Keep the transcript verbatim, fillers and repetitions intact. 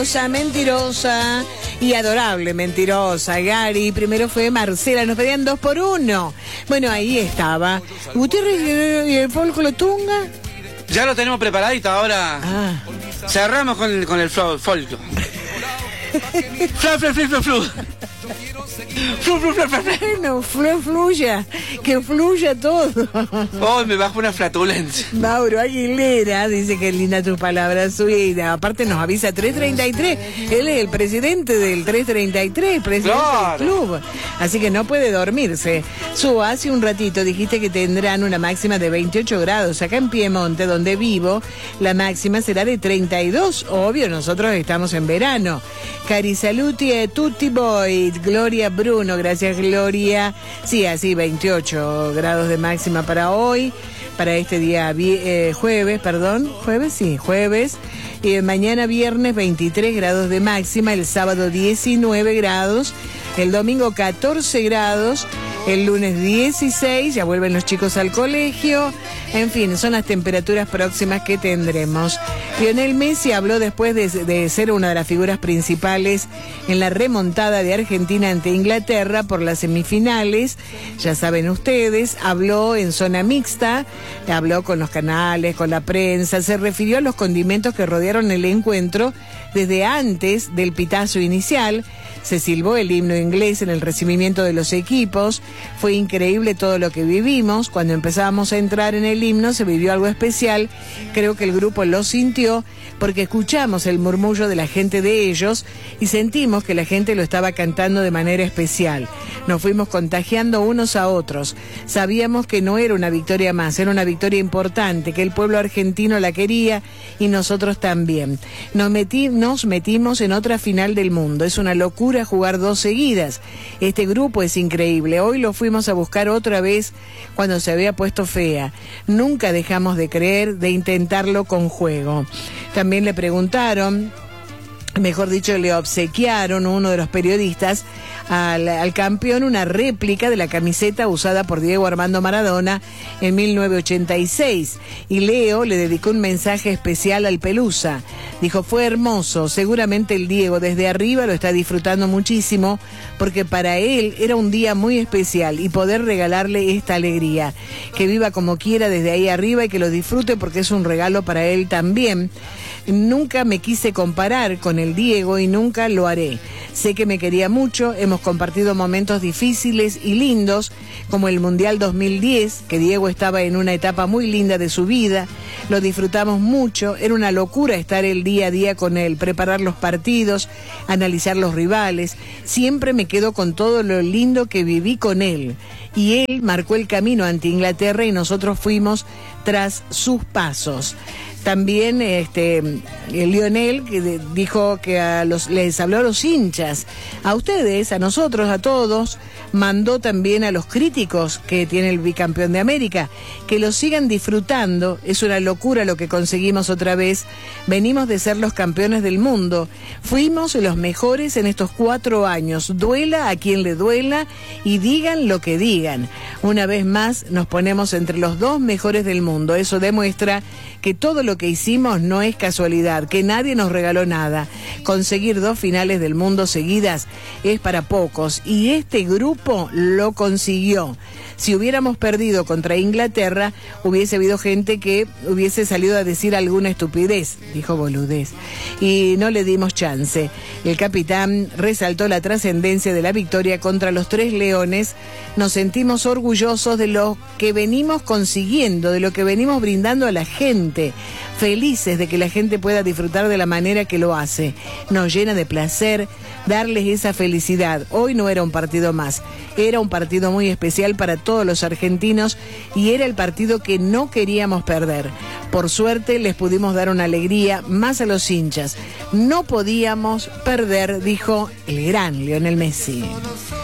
Mentirosa y adorable mentirosa. Gary, primero fue Marcela, nos pedían dos por uno. Bueno, ahí estaba. Gutiérrez y el folclore Tunga. Ya lo tenemos preparadito, ahora ah. cerramos con el, con el folclore. Flu, flu, flu, flu, flu. Flu, flu, flu, flu, flu. Bueno, flu, fluya, que fluya todo. Oh, me bajo una flatulencia. Mauro Aguilera dice que linda tus palabras, suya. Aparte nos avisa tres treinta y tres. Él es el presidente del tres treinta y tres, presidente claro. del club. Así que no puede dormirse. Su, hace un ratito dijiste que tendrán una máxima de veintiocho grados. Acá en Piemonte, donde vivo, la máxima será de treinta y dos. Obvio, nosotros estamos en verano. Cari saluti a tutti voi. Gloria Bruno, gracias Gloria. Sí, así veintiocho grados de máxima para hoy, para este día eh, jueves, perdón, jueves, sí, jueves. Eh, mañana viernes veintitrés grados de máxima, el sábado diecinueve grados, el domingo catorce grados, el lunes dieciséis, ya vuelven los chicos al colegio. En fin, son las temperaturas próximas que tendremos. Lionel Messi habló después de, de ser una de las figuras principales en la remontada de Argentina ante Inglaterra por las semifinales. Ya saben ustedes, habló en zona mixta, habló con los canales, con la prensa, se refirió a los condimentos que rodearon el encuentro desde antes del pitazo inicial. Se silbó el himno inglés en el recibimiento de los equipos. Fue increíble todo lo que vivimos. Cuando empezábamos a entrar en el himno se vivió algo especial. Creo que el grupo lo sintió porque escuchamos el murmullo de la gente de ellos y sentimos que la gente lo estaba cantando de manera especial. Nos fuimos contagiando unos a otros. Sabíamos que no era una victoria más, era una victoria importante, que el pueblo argentino la quería y nosotros también. Nos, metí, nos metimos en otra final del mundo. Es una locura jugar dos seguidas. Este grupo es increíble. Hoy lo fuimos a buscar otra vez cuando se había puesto fea. Nunca dejamos de creer, de intentarlo con juego. También le preguntaron, mejor dicho, le obsequiaron uno de los periodistas al, al campeón una réplica de la camiseta usada por Diego Armando Maradona en mil novecientos ochenta y seis. Y Leo le dedicó un mensaje especial al Pelusa. Dijo, fue hermoso, seguramente el Diego desde arriba lo está disfrutando muchísimo porque para él era un día muy especial y poder regalarle esta alegría. Que viva como quiera desde ahí arriba y que lo disfrute porque es un regalo para él también. Nunca me quise comparar con el Diego y nunca lo haré. Sé que me quería mucho, hemos compartido momentos difíciles y lindos, como el Mundial dos mil diez, que Diego estaba en una etapa muy linda de su vida, lo disfrutamos mucho, era una locura estar el día a día con él, preparar los partidos, analizar los rivales, siempre me quedo con todo lo lindo que viví con él. Y él marcó el camino ante Inglaterra y nosotros fuimos tras sus pasos. También este Lionel que dijo que a los, les habló a los hinchas, a ustedes, a nosotros, a todos, mandó también a los críticos que tiene el bicampeón de América, que lo sigan disfrutando, es una locura lo que conseguimos otra vez, venimos de ser los campeones del mundo, fuimos los mejores en estos cuatro años, duela a quien le duela y digan lo que digan, una vez más nos ponemos entre los dos mejores del mundo, eso demuestra que todo lo que hicimos no es casualidad, que nadie nos regaló nada. Conseguir dos finales del mundo seguidas es para pocos y este grupo lo consiguió. Si hubiéramos perdido contra Inglaterra, hubiese habido gente que hubiese salido a decir alguna estupidez, dijo boludez, y no le dimos chance. El capitán resaltó la trascendencia de la victoria contra los Tres Leones. Nos sentimos orgullosos de lo que venimos consiguiendo, de lo que venimos brindando a la gente. Felices de que la gente pueda disfrutar de la manera que lo hace. Nos llena de placer darles esa felicidad. Hoy no era un partido más, era un partido muy especial para todos los argentinos y era el partido que no queríamos perder. Por suerte les pudimos dar una alegría más a los hinchas. No podíamos perder, dijo el gran Lionel Messi.